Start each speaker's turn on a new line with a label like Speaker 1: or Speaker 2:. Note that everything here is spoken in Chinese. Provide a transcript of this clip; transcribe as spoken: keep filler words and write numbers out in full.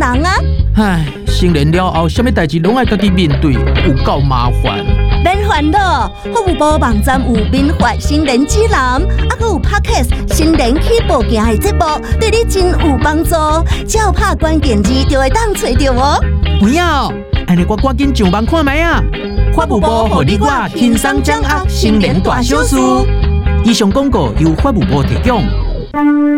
Speaker 1: 人啊。
Speaker 2: 唉，成年了后，什么代志拢爱家己面对，有够麻烦。
Speaker 1: 免烦恼，服务部网站有免费新年指南，啊，还有 Podcast 新年起步行的节目，对你真有帮助。只要拍关键字，就会当找到哦。
Speaker 2: 有影哦，安尼我赶紧上网看卖啊！法务部互你我轻松掌握新年大小事。以上广告由法务部提供。